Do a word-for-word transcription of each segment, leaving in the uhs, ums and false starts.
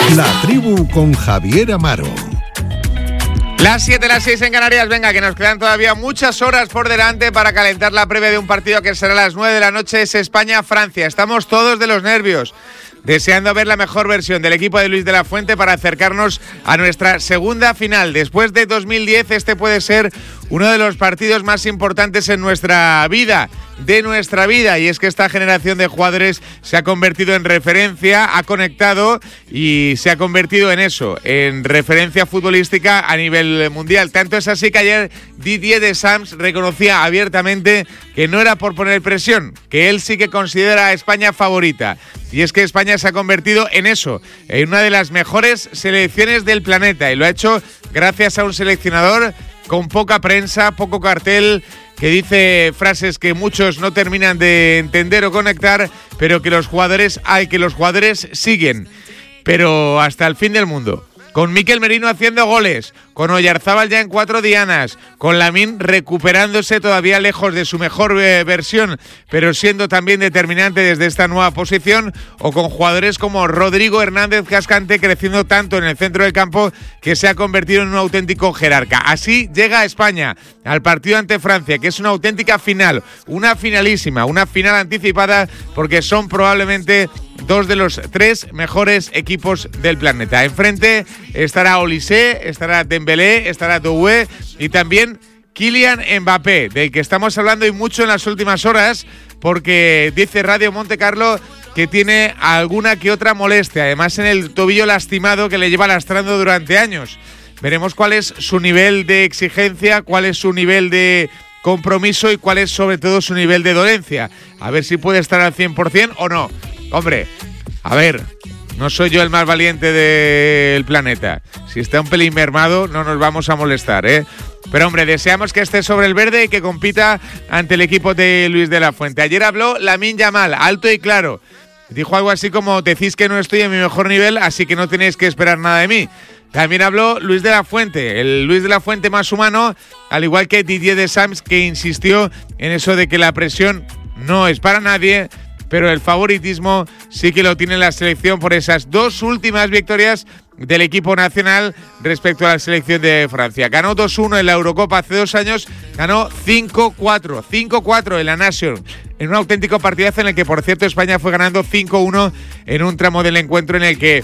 La tribu con Javier Amaro. Las siete, las seis en Canarias. Venga, que nos quedan todavía muchas horas por delante para calentar la previa de un partido que será a las nueve de la noche. Es España-Francia. Estamos todos de los nervios, deseando ver la mejor versión del equipo de Luis de la Fuente para acercarnos a nuestra segunda final. Después de dos mil diez, este puede ser uno de los partidos más importantes en nuestra vida, de nuestra vida, y es que esta generación de jugadores se ha convertido en referencia, ha conectado y se ha convertido en eso, en referencia futbolística a nivel mundial. Tanto es así que ayer Didier Deschamps reconocía abiertamente que no era por poner presión, que él sí que considera a España favorita. Y es que España se ha convertido en eso, en una de las mejores selecciones del planeta, y lo ha hecho gracias a un seleccionador con poca prensa, poco cartel, que dice frases que muchos no terminan de entender o conectar, pero que los jugadores, hay que los jugadores siguen, pero hasta el fin del mundo. Con Mikel Merino haciendo goles, con Oyarzábal ya en cuatro dianas, con Lamine recuperándose todavía lejos de su mejor eh, versión, pero siendo también determinante desde esta nueva posición, o con jugadores como Rodrigo Hernández Cascante creciendo tanto en el centro del campo que se ha convertido en un auténtico jerarca. Así llega a España al partido ante Francia, que es una auténtica final, una finalísima, una final anticipada, porque son probablemente dos de los tres mejores equipos del planeta. Enfrente estará Olise, estará Dembélé, estará Doué y también Kylian Mbappé, del que estamos hablando y mucho en las últimas horas, porque dice Radio Monte Carlo que tiene alguna que otra molestia, además en el tobillo lastimado que le lleva lastrando durante años. Veremos cuál es su nivel de exigencia, cuál es su nivel de compromiso y cuál es sobre todo su nivel de dolencia. A ver si puede estar al cien por ciento o no. Hombre, a ver, no soy yo el más valiente del planeta. Si está un pelín mermado, no nos vamos a molestar, ¿eh? Pero, hombre, deseamos que esté sobre el verde y que compita ante el equipo de Luis de la Fuente. Ayer habló Lamine Yamal, alto y claro. Dijo algo así como: decís que no estoy en mi mejor nivel, así que no tenéis que esperar nada de mí. También habló Luis de la Fuente, el Luis de la Fuente más humano, al igual que Didier Deschamps, que insistió en eso de que la presión no es para nadie, pero el favoritismo sí que lo tiene la selección por esas dos últimas victorias del equipo nacional respecto a la selección de Francia. Ganó dos uno en la Eurocopa hace dos años, ganó cinco cuatro, cinco cuatro en la Nation, en un auténtico partidazo en el que, por cierto, España fue ganando cinco uno en un tramo del encuentro en el que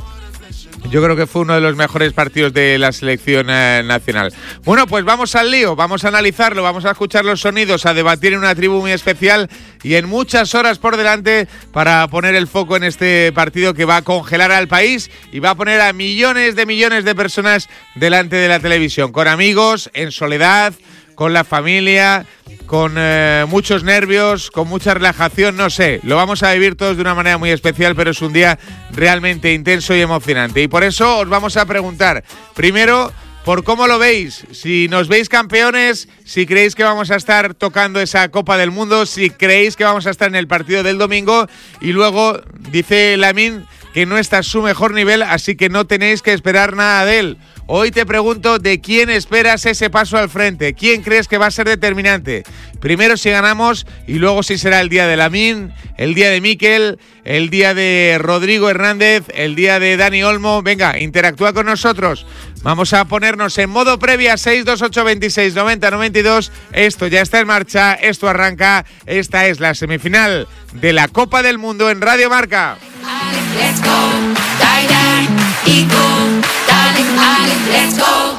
yo creo que fue uno de los mejores partidos de la selección eh, nacional. Bueno, pues vamos al lío, vamos a analizarlo, vamos a escuchar los sonidos, a debatir en una tribu muy especial y en muchas horas por delante para poner el foco en este partido que va a congelar al país y va a poner a millones de millones de personas delante de la televisión, con amigos, en soledad, con la familia, con eh, muchos nervios, con mucha relajación, no sé. Lo vamos a vivir todos de una manera muy especial, pero es un día realmente intenso y emocionante. Y por eso os vamos a preguntar, primero, por cómo lo veis. Si nos veis campeones, si creéis que vamos a estar tocando esa Copa del Mundo, si creéis que vamos a estar en el partido del domingo. Y luego dice Lamine que no está a su mejor nivel, así que no tenéis que esperar nada de él. Hoy te pregunto de quién esperas ese paso al frente, quién crees que va a ser determinante. Primero si ganamos y luego si será el día de Lamine, el día de Mikel, el día de Rodrigo Hernández, el día de Dani Olmo. Venga, interactúa con nosotros. Vamos a ponernos en modo previa. Seis dos ocho veintiséis noventa noventa y dos. Esto ya está en marcha, esto arranca. Esta es la semifinal de la Copa del Mundo en Radio Marca. Let's go, die, die, y go, darling, Alex, let's go.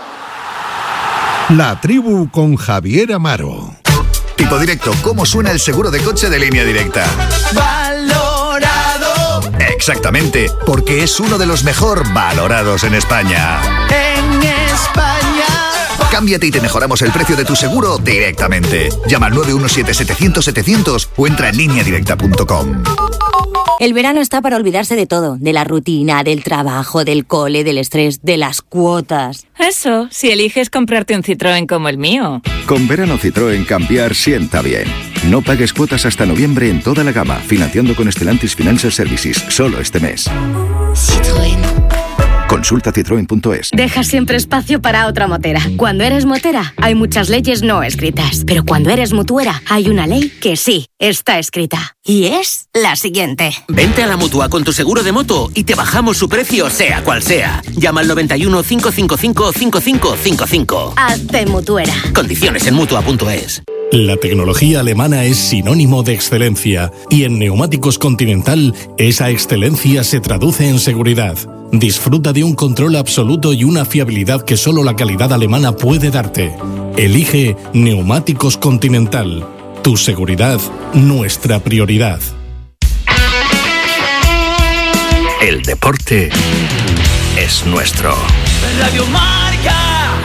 La tribu con Javier Amaro. Tipo Directo, ¿cómo suena el seguro de coche de Línea Directa? Valorado. Exactamente, porque es uno de los mejor valorados en España. En España. Cámbiate y te mejoramos el precio de tu seguro directamente. Llama al nueve uno siete setecientos setecientos o entra en línea directa punto com. El verano está para olvidarse de todo, de la rutina, del trabajo, del cole, del estrés, de las cuotas. Eso, si eliges comprarte un Citroën como el mío. Con verano Citroën cambiar sienta bien. No pagues cuotas hasta noviembre en toda la gama, financiando con Stellantis Financial Services, solo este mes. Citroën. Consulta citroen punto es. Deja siempre espacio para otra motera. Cuando eres motera, hay muchas leyes no escritas. Pero cuando eres mutuera, hay una ley que sí está escrita. Y es la siguiente. Vente a la Mutua con tu seguro de moto y te bajamos su precio, sea cual sea. Llama al noventa y uno, cinco cinco cinco, cinco cinco cinco cinco. Hazte mutuera. Condiciones en mutua punto es. La tecnología alemana es sinónimo de excelencia y en Neumáticos Continental esa excelencia se traduce en seguridad. Disfruta de un control absoluto y una fiabilidad que solo la calidad alemana puede darte. Elige Neumáticos Continental. Tu seguridad, nuestra prioridad. El deporte es nuestro. Radio Marca.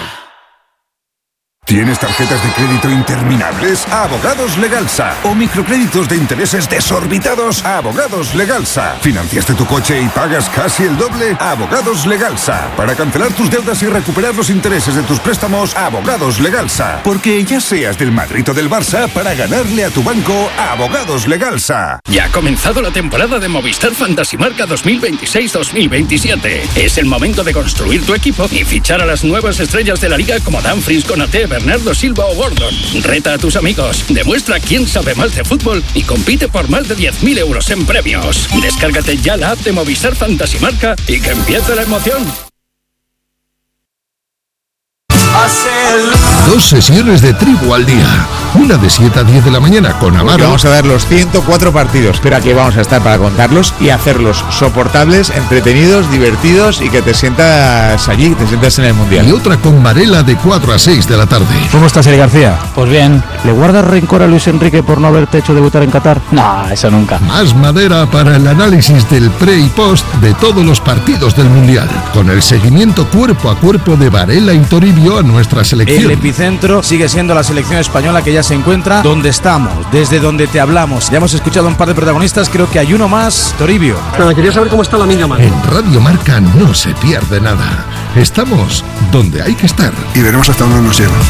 ¿Tienes tarjetas de crédito interminables? Abogados Legalsa. ¿O microcréditos de intereses desorbitados? Abogados Legalsa. ¿Financiaste tu coche y pagas casi el doble? Abogados Legalsa. Para cancelar tus deudas y recuperar los intereses de tus préstamos, Abogados Legalsa. Porque ya seas del Madrid o del Barça, para ganarle a tu banco, Abogados Legalsa. Ya ha comenzado la temporada de Movistar Fantasy Marca dos mil veintiséis dos mil veintisiete. Es el momento de construir tu equipo y fichar a las nuevas estrellas de la liga como Dumfries, Konaté, Bernardo Silva o Gordon. Reta a tus amigos, demuestra quién sabe más de fútbol y compite por más de diez mil euros en premios. Descárgate ya la app de Movistar Fantasy Marca y que empiece la emoción. Dos sesiones de Tribu al día. Una de siete a diez de la mañana con Amaro. Porque vamos a ver los ciento cuatro partidos, pero aquí vamos a estar para contarlos y hacerlos soportables, entretenidos, divertidos y que te sientas allí, te sientas en el Mundial. Y otra con Varela de cuatro a seis de la tarde. ¿Cómo estás, Eli García? Pues bien. ¿Le guardas rencor a Luis Enrique por no haberte hecho debutar en Qatar? No, eso nunca. Más madera para el análisis del pre y post de todos los partidos del Mundial. Con el seguimiento cuerpo a cuerpo de Varela y Toribio a nuestra selección. El epicentro sigue siendo la selección española, que ya se encuentra donde estamos, desde donde te hablamos. Ya hemos escuchado a un par de protagonistas, creo que hay uno más, Toribio. Pero quería saber cómo está la niña, man. En Radio Marca no se pierde nada. Estamos donde hay que estar. Y veremos hasta dónde nos lleva.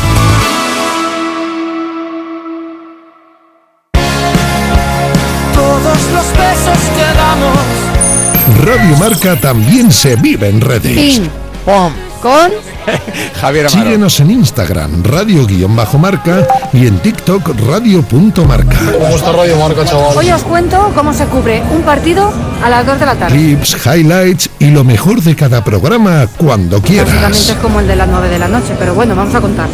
Todos los besos que damos. Radio Marca también se vive en redes. Pim, pom. Con Javier Amaro. Síguenos en Instagram, radio-marca y en TikTok, radio.marca. ¿Cómo está Radio Marca, chaval? Hoy os cuento cómo se cubre un partido a las dos de la tarde. Clips, highlights y lo mejor de cada programa cuando quieras. Básicamente es como el de las nueve de la noche, pero bueno, vamos a contar.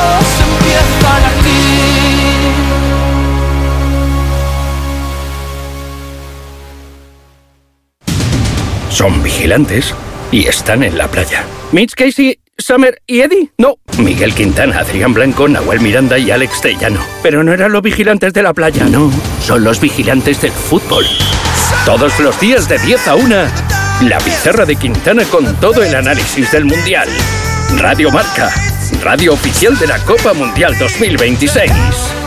Son vigilantes y están en la playa. Mitch Casey, Summer y Eddie. No, Miguel Quintana, Adrián Blanco, Nahuel Miranda y Alex Tellano. Pero no eran los vigilantes de la playa, no. Son los vigilantes del fútbol. Todos los días de diez a una, la pizarra de Quintana con todo el análisis del Mundial. Radio Marca, radio oficial de la Copa Mundial dos mil veintiséis.